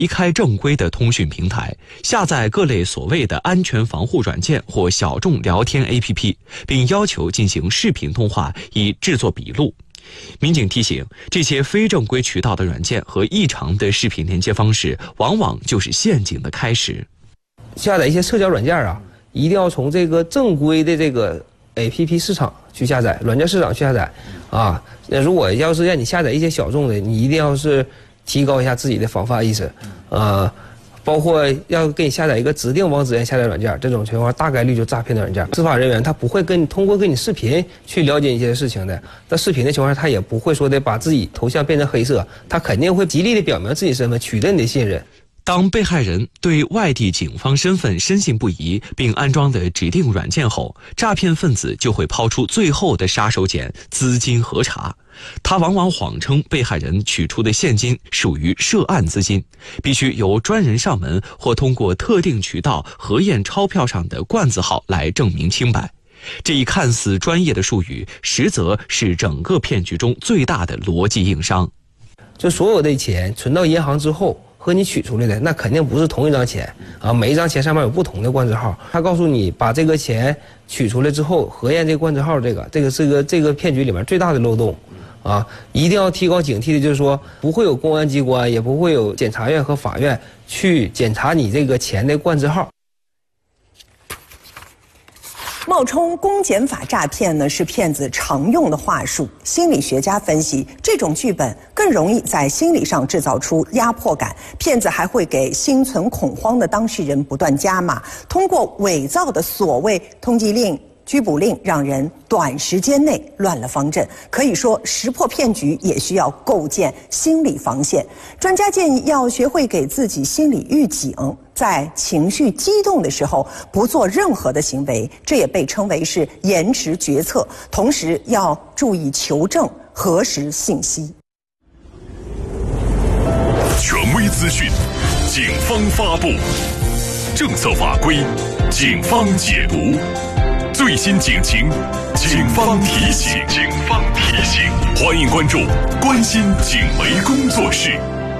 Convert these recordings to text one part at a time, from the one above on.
离开正规的通讯平台，下载各类所谓的安全防护软件或小众聊天 APP， 并要求进行视频通话以制作笔录。民警提醒，这些非正规渠道的软件和异常的视频连接方式，往往就是陷阱的开始。 下载一些社交软件啊，一定要从这个正规的这个 APP 市场去下载，软件市场去下载啊。如果要是让你下载一些小众的，你一定要是提高一下自己的防范意识，包括要给你下载一个指定网址下载软件，这种情况大概率就诈骗的软件。执法人员他不会通过跟你视频去了解一些事情的，在视频的情况下，他也不会说的把自己头像变成黑色，他肯定会极力的表明自己身份，取得你的信任。 当被害人对外地警方身份深信不疑，并安装了指定软件后，诈骗分子就会抛出最后的杀手锏——资金核查。他往往谎称被害人取出的现金属于涉案资金，必须由专人上门或通过特定渠道核验钞票上的冠字号来证明清白。这一看似专业的术语，实则是整个骗局中最大的逻辑硬伤。 就所有的钱存到银行之后，和你取出来的那肯定不是同一张钱啊，每一张钱上面有不同的冠字号。他告诉你把这个钱取出来之后，核验这个冠字号，这个骗局里面最大的漏洞啊，一定要提高警惕的，就是说不会有公安机关，也不会有检察院和法院去检查你这个钱的冠字号。 冒充公检法诈骗呢，是骗子常用的话术。心理学家分析，这种剧本更容易在心理上制造出压迫感，骗子还会给心存恐慌的当事人不断加码，通过伪造的所谓通缉令、拘捕令，让人短时间内乱了方阵。可以说，识破骗局也需要构建心理防线。专家建议要学会给自己心理预警，在情绪激动的时候不做任何的行为，这也被称为是延迟决策。同时要注意求证、核实信息。 权威资讯，警方发布；政策法规，警方解读；最新警情，警方提醒。欢迎关注关心警媒工作室。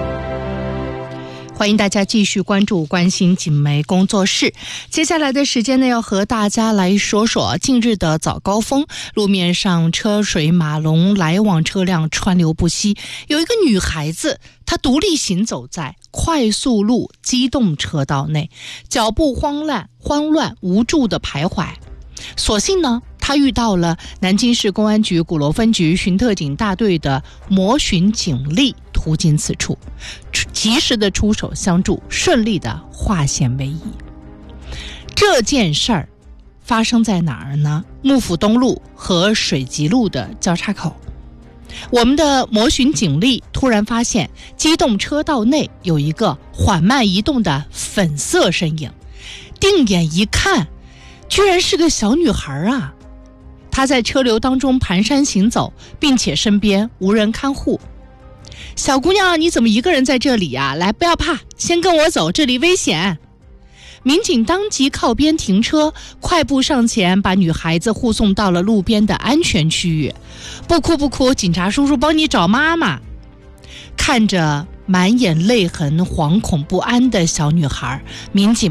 欢迎大家继续关注关心警媒工作室。接下来的时间呢，要和大家来说说近日的早高峰，路面上车水马龙，来往车辆川流不息。有一个女孩子，她独立行走在快速路机动车道内，脚步慌乱无助的徘徊。所幸呢，他遇到了南京市公安局鼓楼分局巡特警大队的模巡警力途经此处，及时的出手相助，顺利的化险为夷。这件事儿发生在哪儿呢？幕府东路和水吉路的交叉口。我们的模巡警力突然发现机动车道内有一个缓慢移动的粉色身影，定眼一看，居然是个小女孩啊！她在车流当中蹒跚行走，并且身边无人看护。小姑娘，你怎么一个人在这里啊？来，不要怕，先跟我走，这里危险。民警当即靠边停车，快步上前，把女孩子护送到了路边的安全区域。不哭不哭，警察叔叔帮你找妈妈。看着满眼泪痕、惶恐不安的小女孩，民警